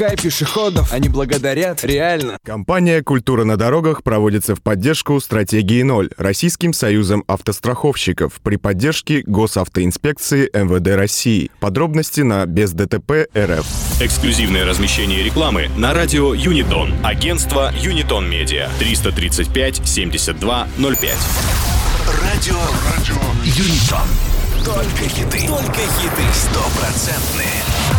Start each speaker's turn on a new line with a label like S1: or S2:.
S1: Пускай пешеходов они благодарят, реально.
S2: Компания «Культура на дорогах» проводится в поддержку стратегии 0 Российским союзом автостраховщиков при поддержке Госавтоинспекции МВД России. Подробности на бездтп.рф.
S3: Эксклюзивное размещение рекламы на радио Юнитон. Агентство Юнитон Медиа. 335 72 05.
S4: Радио Юнитон. Только хиты. Только хиты. 100%.